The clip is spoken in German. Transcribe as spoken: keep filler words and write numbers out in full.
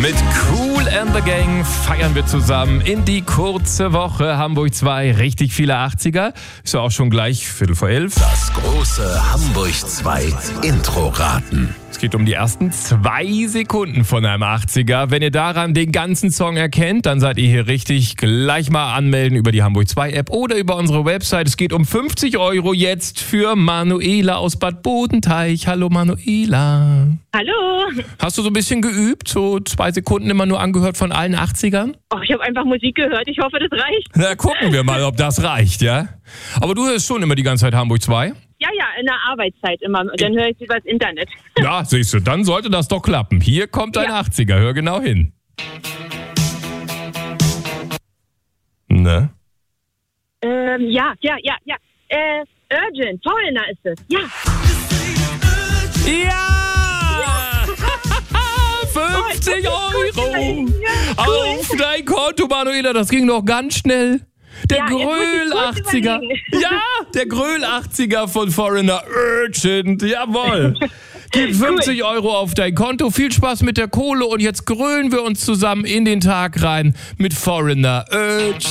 Mit Kool and the Gang feiern wir zusammen in die kurze Woche. Hamburg zwei, richtig viele achtziger. Ist ja auch schon gleich Viertel vor elf. Das große Hamburg zwei Intro-Raten. Es geht um die ersten zwei Sekunden von einem achtziger. Wenn ihr daran den ganzen Song erkennt, dann seid ihr hier richtig. Gleich mal anmelden über die Hamburg zwei App oder über unsere Website. Es geht um fünfzig Euro jetzt für Manuela aus Bad Bodenteich. Hallo Manuela. Hallo. Hast du so ein bisschen geübt? So zwei Sekunden immer nur angehört von allen achtzigern? Oh, ich habe einfach Musik gehört. Ich hoffe, das reicht. Na, gucken wir mal, ob das reicht, ja? Aber du hörst schon immer die ganze Zeit Hamburg zwei? Ja, ja, in der Arbeitszeit immer. Und dann höre ich sie übers Internet. Ja, siehst du, dann sollte das doch klappen. Hier kommt ein Ja. achtziger, hör genau hin. Ne? Ähm, ja, ja, ja, ja. Äh, Urgent, Foreigner ist es. Ja. Ja! fünfzig Euro Ja, auf dein Konto, Manuela. Das ging doch ganz schnell. Der Ja, jetzt muss ich Gröl kurz achtziger. überlegen. Ja, der Gröl achtziger von Foreigner. Urgent, jawohl. Gib fünfzig Euro auf dein Konto. Viel Spaß mit der Kohle und jetzt grölen wir uns zusammen in den Tag rein mit Foreigner. Urgent.